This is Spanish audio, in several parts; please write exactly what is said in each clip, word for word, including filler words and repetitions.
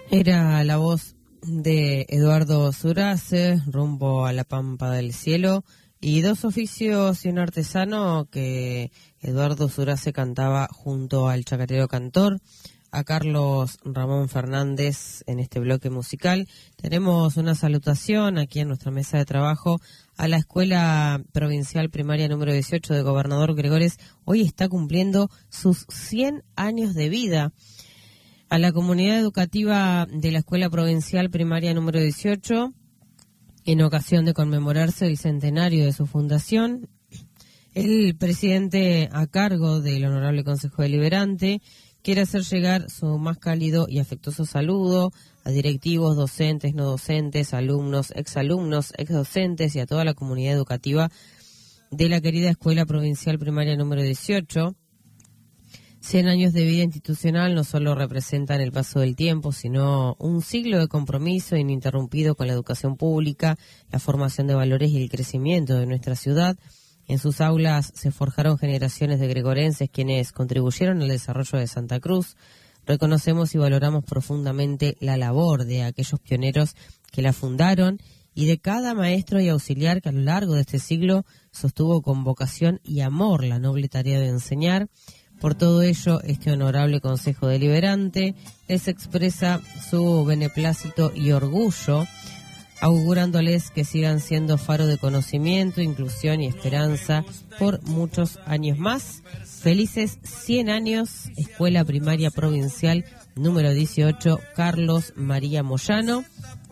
Era la voz de Eduardo Surace, rumbo a la Pampa del Cielo, y dos oficios y un artesano que Eduardo Surace cantaba junto al chacarero cantor, a Carlos Ramón Fernández en este bloque musical. Tenemos una salutación aquí en nuestra mesa de trabajo a la Escuela Provincial Primaria número dieciocho de Gobernador Gregores. Hoy está cumpliendo sus cien años de vida. A la comunidad educativa de la Escuela Provincial Primaria número dieciocho, en ocasión de conmemorarse el centenario de su fundación, el presidente a cargo del Honorable Consejo Deliberante quiere hacer llegar su más cálido y afectuoso saludo a directivos, docentes, no docentes, alumnos, exalumnos, exdocentes y a toda la comunidad educativa de la querida Escuela Provincial Primaria número dieciocho. Cien años de vida institucional no solo representan el paso del tiempo, sino un siglo de compromiso ininterrumpido con la educación pública, la formación de valores y el crecimiento de nuestra ciudad. En sus aulas se forjaron generaciones de gregorenses quienes contribuyeron al desarrollo de Santa Cruz. Reconocemos y valoramos profundamente la labor de aquellos pioneros que la fundaron y de cada maestro y auxiliar que a lo largo de este siglo sostuvo con vocación y amor la noble tarea de enseñar. Por todo ello, este honorable Consejo Deliberante les expresa su beneplácito y orgullo, augurándoles que sigan siendo faro de conocimiento, inclusión y esperanza por muchos años más. Felices cien años, Escuela Primaria Provincial número dieciocho, Carlos María Moyano.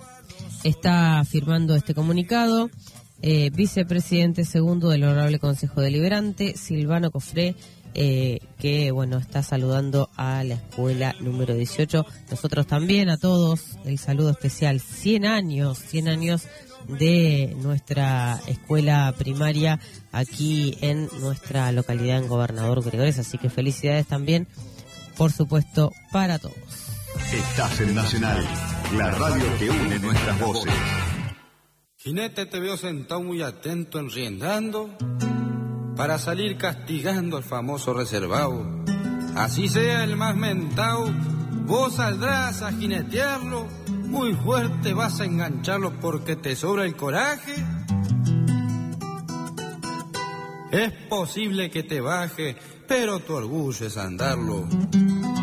Está firmando este comunicado eh, vicepresidente segundo del Honorable Consejo Deliberante, Silvano Cofré, Eh, que bueno, está saludando a la escuela número dieciocho. Nosotros también a todos el saludo especial. cien años, cien años de nuestra escuela primaria aquí en nuestra localidad en Gobernador Gregores, así que felicidades también, por supuesto, para todos. Estás en Nacional, la radio que une nuestras voces. Jinete, te veo sentado muy atento enriendando para salir castigando al famoso reservado. Así sea el más mentao, vos saldrás a jinetearlo, muy fuerte vas a engancharlo porque te sobra el coraje. Es posible que te baje, pero tu orgullo es andarlo.